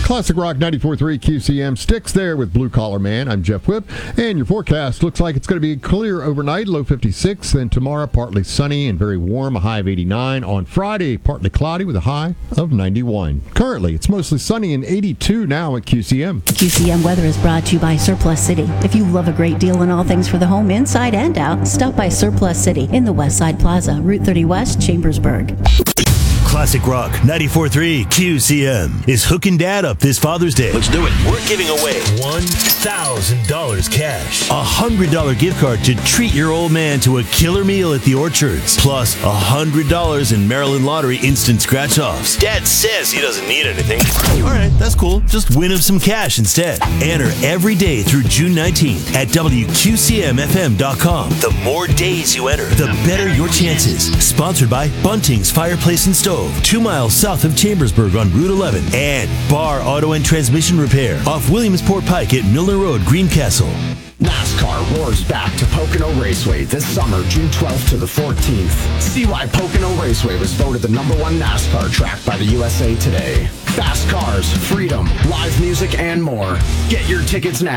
Classic Rock 94.3 QCM sticks there with Blue Collar Man. I'm Jeff Whip, and your forecast looks like it's going to be clear overnight, low 56. Then tomorrow, partly sunny and very warm, a high of 89. On Friday, partly cloudy with a high of 91. Currently, it's mostly sunny and 82 now at QCM. QCM weather is brought to you by Surplus City. If you love a great deal on all things for the home, inside and out, stop by Surplus City in the Westside Plaza, Route 30 West, Chambersburg. Classic Rock 94.3 QCM is hooking Dad up this Father's Day. Let's do it. We're giving away $1,000 cash, a $100 gift card to treat your old man to a killer meal at the Orchards, plus $100 in Maryland Lottery instant scratch-offs. Dad says he doesn't need anything. All right, that's cool. Just win him some cash instead. Enter every day through June 19th at WQCMFM.com. The more days you enter, the better your chances. Sponsored by Bunting's Fireplace and Stove, 2 miles south of Chambersburg on Route 11, and Bar Auto and Transmission Repair off Williamsport Pike at Milner Road, Greencastle. NASCAR roars back to Pocono Raceway this summer, June 12th to the 14th. See why Pocono Raceway was voted the #1 NASCAR track by the USA Today. Fast cars, freedom, live music, and more. Get your tickets now